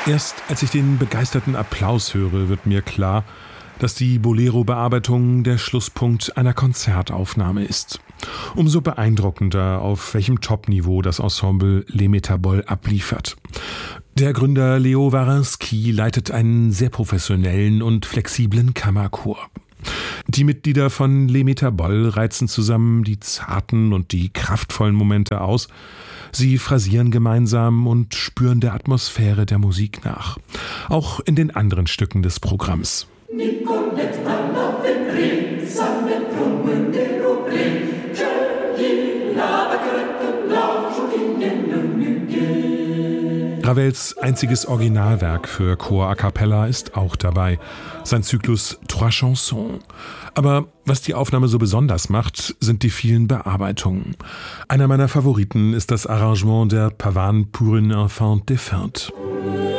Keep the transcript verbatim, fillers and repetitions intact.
Erst als ich den begeisterten Applaus höre, wird mir klar, dass die Bolero-Bearbeitung der Schlusspunkt einer Konzertaufnahme ist. Umso beeindruckender, auf welchem Top-Niveau das Ensemble Les Métaboles abliefert. Der Gründer Leo Warinski leitet einen sehr professionellen und flexiblen Kammerchor. Die Mitglieder von Les Métaboles reizen zusammen die zarten und die kraftvollen Momente aus. Sie phrasieren gemeinsam und spüren der Atmosphäre der Musik nach. Auch in den anderen Stücken des Programms. Ravels einziges Originalwerk für Chor a cappella ist auch dabei, sein Zyklus Trois Chansons. Aber was die Aufnahme so besonders macht, sind die vielen Bearbeitungen. Einer meiner Favoriten ist das Arrangement der Pavane pour un enfant défunt.